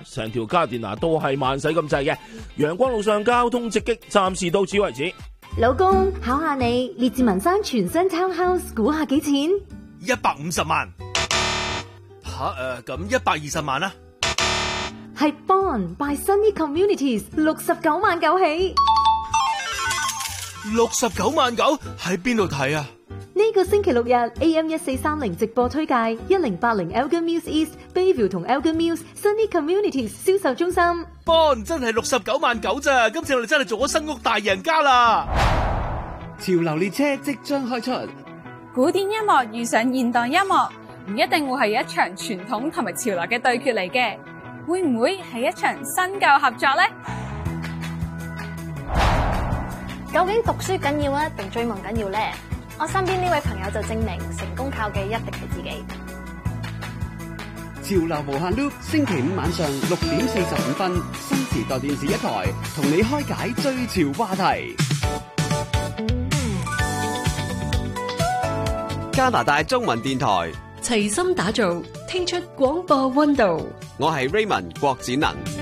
成條加電拿都係慢駛咁滯嘅。陽光路上交通直擊，暫時到此為止。 老公，考下你，列治文山全新 townhouse 估下幾錢 ？150萬。咁120萬啦。 係 Bond by Sunny Communities 69萬9起。 69萬9喺邊度睇啊？ 呢個星期六日 AM1430 直播推介1080 Elgin Mills East Bayview 同 Elgin Mills Sunny Communities 銷售中心。 Bond 真係69萬9咋，今次我哋真係做咗新屋大贏家啦！ 潮流列車即將開出， 古典音樂遇上現代音樂，唔一定會係一場傳統同埋潮流嘅對決嚟嘅，會唔會係一場新舊合作呢？ 究竟讀書緊要啊，定追夢緊要呢？我身邊呢位朋友就證明，成功靠嘅一定係自己。 潮流無限 loop， 星期五晚上6:45，新時代電視一台同你開解最潮話題。加拿大中文電台齊心打造，聽出廣播溫度。 我係 Raymond 郭展能。